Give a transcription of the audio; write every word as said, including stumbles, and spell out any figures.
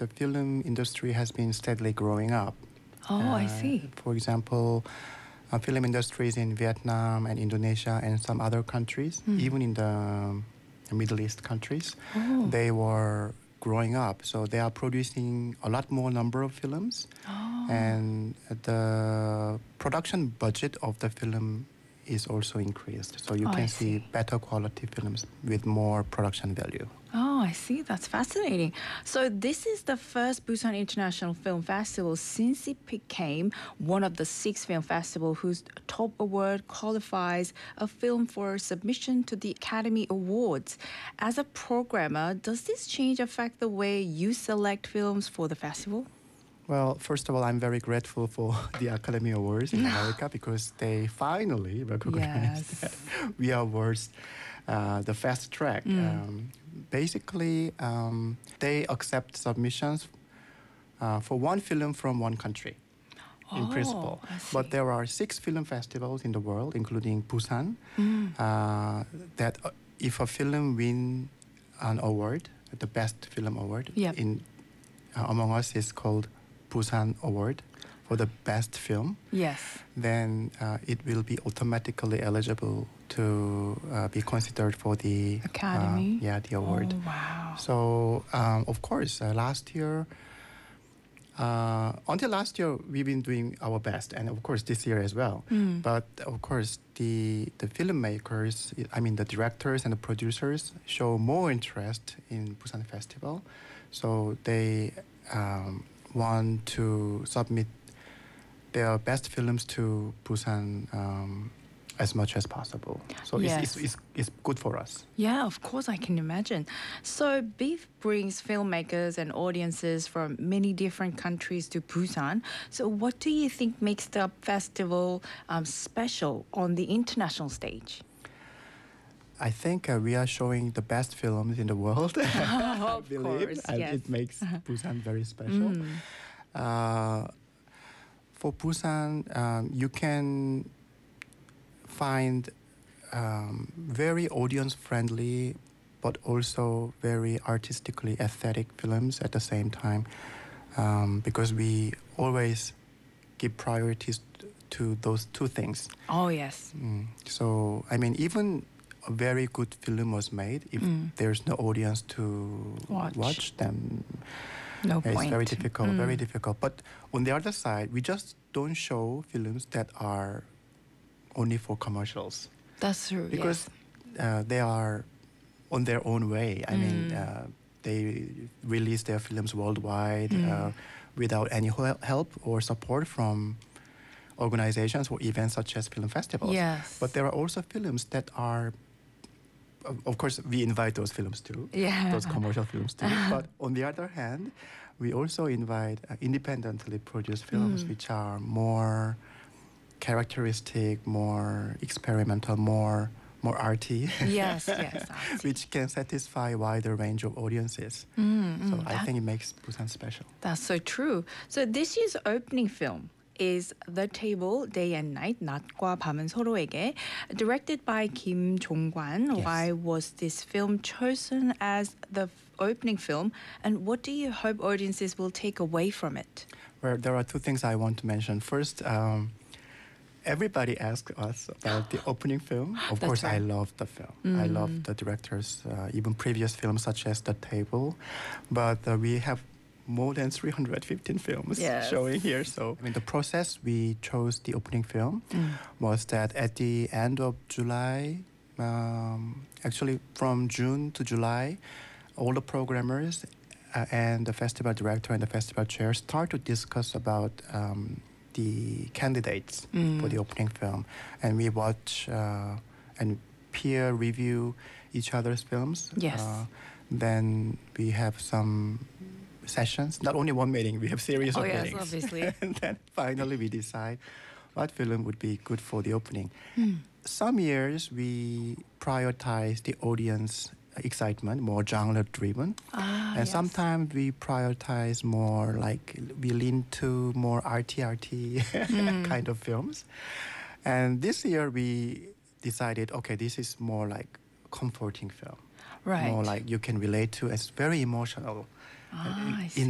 the film industry has been steadily growing up. Oh, I Uh, see. For example, uh, film industries in Vietnam and Indonesia and some other countries, even in the um, Middle East countries, Oh. they were growing up. So they are producing a lot more number of films, Oh. and the production budget of the film is also increased. So you Oh, can I see see. better quality films with more production value. Oh, I see. That's fascinating. So this is the first Busan International Film Festival since it became one of the six film festivals whose top award qualifies a film for submission to the Academy Awards. As a programmer, does this change affect the way you select films for the festival? Well, first of all, I'm very grateful for the Academy Awards in America because they finally recognized Yes. that we are worth uh, the fast track. Um, basically, um, they accept submissions uh, for one film from one country in Oh, principle. I see. But there are six film festivals in the world, including Busan, uh, that uh, if a film win an award, the best film award, Yep. in uh, among us is called Busan Award for the best film, Yes. then uh, it will be automatically eligible to uh, be considered for the Academy? Uh, yeah, the award. Oh, wow. So um, of course, uh, last year, uh, until last year, we've been doing our best, and of course this year as well. But of course, the the filmmakers, I mean the directors and the producers, show more interest in Busan Festival, so they um, want to submit their best films to Busan um, as much as possible. So Yes. it's, it's, it's, it's good for us. Yeah, of course, I can imagine. So, Beef brings filmmakers and audiences from many different countries to Busan. So, what do you think makes the festival um, special on the international stage? I think uh, we are showing the best films in the world. I Of believe, course, and yes. it makes Busan very special. Uh, for Busan, um, you can find um, very audience-friendly, but also very artistically aesthetic films at the same time, um, because we always give priorities to those two things. Oh, yes. Mm. So, I mean, even a very good film was made, if there's no audience to Watch. watch, then No it's point. very difficult, very difficult. But on the other side, we just don't show films that are only for commercials, That's true. because uh, they are on their own way. I mean, uh, they release their films worldwide uh, without any hel- help or support from organizations or events such as film festivals. Yes. But there are also films that are, of of course, we invite those films too, Yeah. those commercial films too. But on the other hand, we also invite uh, independently produced films which are more characteristic, more experimental, more more arty. Yes, yes. I see. Which can satisfy a wider range of audiences. So I think it makes Busan special. That's so true. So this year's opening film is The Table, Day and Night, 낮과 밤은 서로에게, directed by Kim Jong-kwan. Yes. Why was this film chosen as the f- opening film, and what do you hope audiences will take away from it? Well, there are two things I want to mention. First, um, everybody asks us about the opening film. Of That's course, I right. love the film. I love the director's, uh, even previous films such as The Table. But uh, we have more than three hundred fifteen films Yes. showing here. So, I mean, the process we chose the opening film was that at the end of July, um, actually from June to July, all the programmers uh, and the festival director and the festival chair start to discuss about um, the candidates for the opening film, and we watch uh, and peer review each other's films. Yes. Uh, then we have some sessions, not only one meeting, we have series Oh, of yes, meetings. obviously. And then finally we decide what film would be good for the opening. Some years we prioritize the audience excitement, more genre driven. Ah, And yes. sometimes we prioritize more like we lean to more arty arty kind of films. And this year we decided, okay, this is more like comforting film. Right. More like you can relate to. It's very emotional. Ah, I in